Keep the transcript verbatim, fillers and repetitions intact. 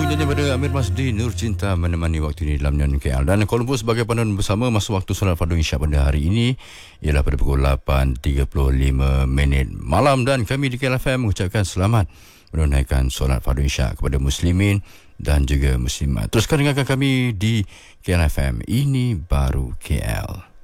Ini daripada Amir Masdi, Nur Cinta menemani waktu ini dalam Nyan K L. Dan Kuala Lumpur sebagai panduan bersama masa waktu solat fardu Isyak pada hari ini ialah pada pukul lapan tiga puluh lima minit malam. Dan kami di K L F M mengucapkan selamat menunaikan solat fardu Isyak kepada muslimin dan juga muslimat. Teruskan dengarkan kami di K L F M. Ini baru K L.